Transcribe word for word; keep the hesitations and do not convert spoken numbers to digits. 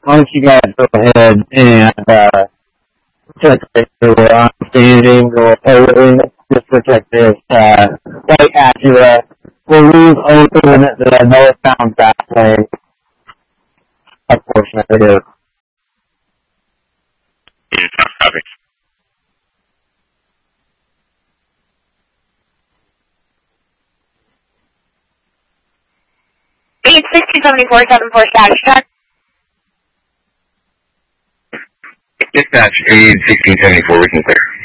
why don't you guys go ahead and uh, protect where I'm standing or holding, just protect this uh, white Acura. We'll leave open the northbound back lane, a portion of it is. eight sixty seventy-four seven four status check. Dispatch eight sixteen seventy-four, we can clear.